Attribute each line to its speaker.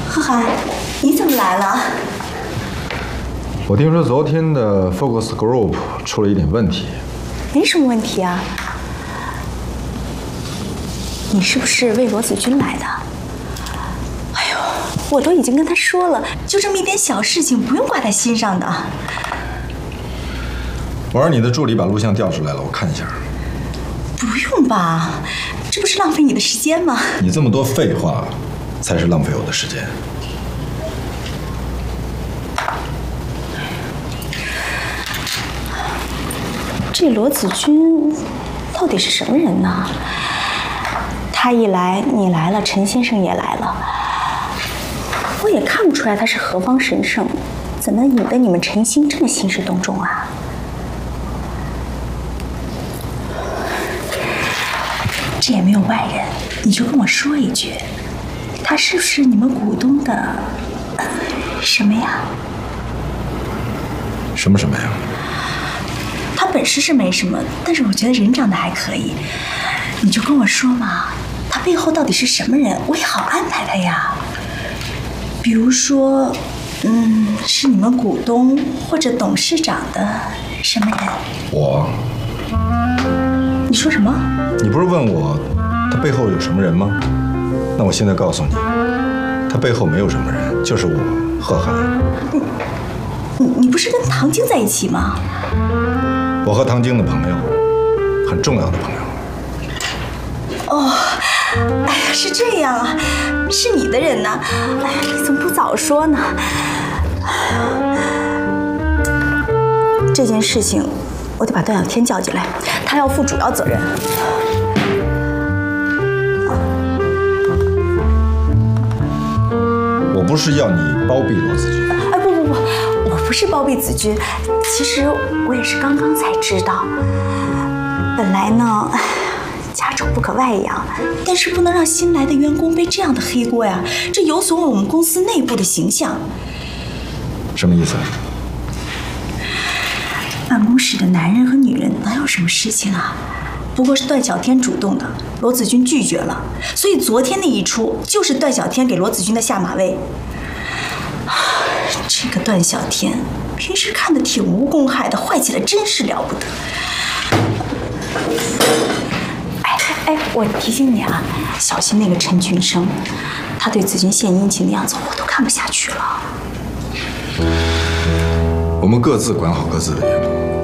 Speaker 1: 贺涵，你怎么来了？
Speaker 2: 我听说昨天的 Focus Group 出了一点问题。
Speaker 1: 没什么问题啊。你是不是为罗子君来的？哎呦，我都已经跟他说了，就这么一点小事情，不用挂在心上的。
Speaker 2: 我让你的助理把录像调出来了，我看一下。
Speaker 1: 不用吧，这不是浪费你的时间吗？
Speaker 2: 你这么多废话，才是浪费我的时间。
Speaker 1: 这罗子君到底是什么人呢？他一来，你来了，陈先生也来了，我也看不出来他是何方神圣，怎么引得你们陈星这么兴师动众啊？这也没有外人，你就跟我说一句，他是不是你们股东的什么呀？
Speaker 2: 什么什么呀？
Speaker 1: 他本事是没什么，但是我觉得人长得还可以，你就跟我说嘛，他背后到底是什么人，我也好安排他呀。比如说，是你们股东或者董事长的什么人？
Speaker 2: 我？
Speaker 1: 你说什么？
Speaker 2: 你不是问我他背后有什么人吗？那我现在告诉你，他背后没有什么人，就是我贺涵。
Speaker 1: 你不是跟唐晶在一起吗？
Speaker 2: 我和唐晶的朋友，很重要的朋友。
Speaker 1: 哦，哎呀，是这样啊，是你的人呢。哎呀，你怎么不早说呢？这件事情，我得把段小天叫进来，他要负主要责任。
Speaker 2: 我不是要你包庇罗子君。
Speaker 1: 哎，不，我不是包庇子君，其实我也是刚刚才知道。本来呢，家丑不可外扬，但是不能让新来的员工背这样的黑锅呀，这有损我们公司内部的形象。
Speaker 2: 什么意思？
Speaker 1: 办公室的男人和女人哪有什么事情啊？不过是段小天主动的，罗子君拒绝了，所以昨天那一出就是段小天给罗子君的下马威。这个段小天平时看得挺无公害的，坏起来真是了不得。哎，我提醒你啊，小心那个陈群生，他对子君献殷勤的样子我都看不下去了。
Speaker 2: 我们各自管好各自的员工。